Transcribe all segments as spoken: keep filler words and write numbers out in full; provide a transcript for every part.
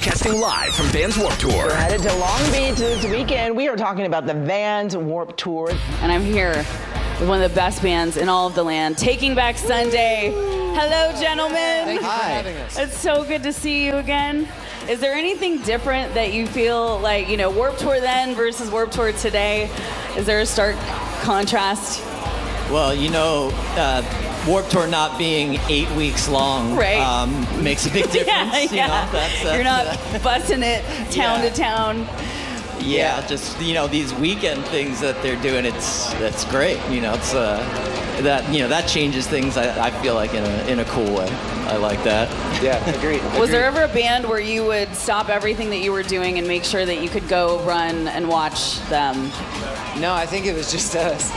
Broadcasting live from Vans Warped Tour. We're headed to Long Beach this weekend. We are talking about the Vans Warped Tour. And I'm here with one of the best bands in all of the land, Taking Back Sunday. Hello, gentlemen. Thank you for having us. It's so good to see you again. Is there anything different that you feel like, you know, Warped Tour then versus Warped Tour today? Is there a stark contrast? Well, you know, uh, Warped Tour not being eight weeks long Right. um, makes a big difference. yeah, you yeah. know, that's, that's, You're not uh, busting it town yeah. to town. Yeah, just, you know, these weekend things that they're doing, it's that's great. You know, it's uh, that, you know, that changes things, I, I feel like, in a in a cool way. I like that. Yeah, agreed. Was there ever a band where you would stop everything that you were doing and make sure that you could go run and watch them? No, I think it was just us.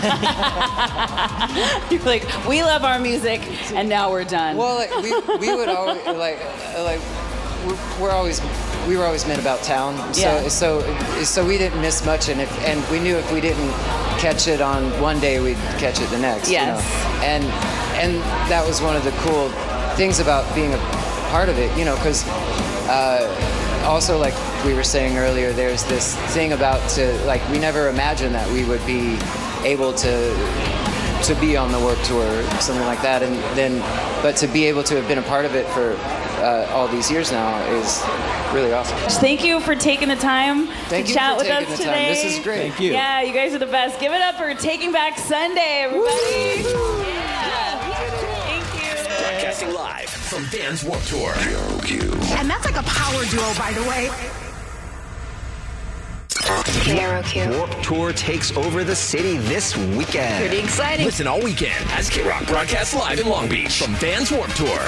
You're like, we love our music, and now we're done. Well, like, we we would always like like we're, we're always we were always men about town. So Yeah. so so we didn't miss much, and if and we knew if we didn't catch it on one day, we'd catch it the next. Yes. You know? And and that was one of the cool things about being a part of it, you know, because. Uh, Also, like we were saying earlier, there's this thing about to like we never imagined that we would be able to to be on the Warped Tour or something like that, and then but to be able to have been a part of it for uh, all these years now is really awesome. Thank you for taking the time Thank to you chat for with us taking the today. time. This is great. Thank you. Yeah, you guys are the best. Give it up for Taking Back Sunday, everybody. Yeah. Thank you. Broadcasting live from Vans Warped Tour. And that's like a power duo, by the way. Warped Tour takes over the city this weekend. Pretty exciting. Listen all weekend as K-Rock broadcasts live in Long Beach from Vans Warped Tour.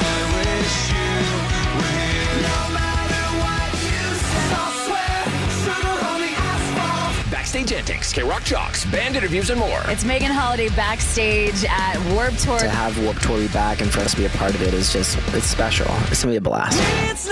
Backstage antics, K-Rock jocks, band interviews, and more. It's Megan Holiday backstage at Warped Tour. To have Warped Tour be back and for us to be a part of it is just, it's special. It's going to be a blast.